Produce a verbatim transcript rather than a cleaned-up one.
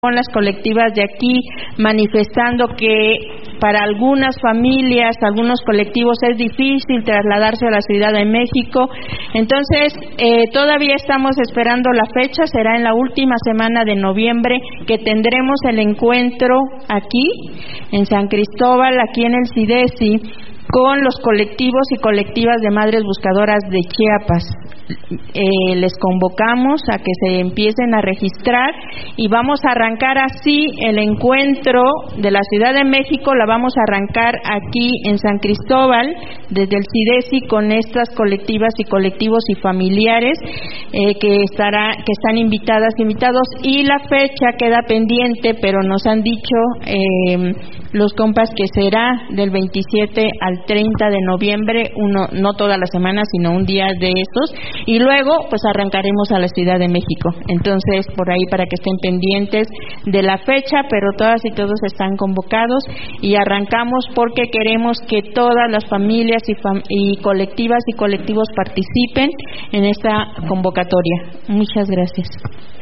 con las colectivas de aquí, manifestando que para algunas familias, algunos colectivos es difícil trasladarse a la Ciudad de México. Entonces, eh, todavía estamos esperando la fecha, será en la última semana de noviembre que tendremos el encuentro aquí, en San Cristóbal, aquí en el CIDESI, con los colectivos y colectivas de madres buscadoras de Chiapas. Eh, les convocamos a que se empiecen a registrar y vamos a arrancar así el encuentro de la Ciudad de México, la vamos a arrancar aquí en San Cristóbal, desde el CIDESI, con estas colectivas y colectivos y familiares eh, que, estará, que están invitadas, invitados, y la fecha queda pendiente, pero nos han dicho eh, los compas que será del veintisiete al treinta de noviembre, uno, no toda la semana, sino un día de estos, y luego pues arrancaremos a la Ciudad de México. Entonces, por ahí para que estén pendientes de la fecha, pero todas y todos están convocados y arrancamos porque queremos que todas las familias y, fam y colectivas y colectivos participen en esta convocatoria. Muchas gracias.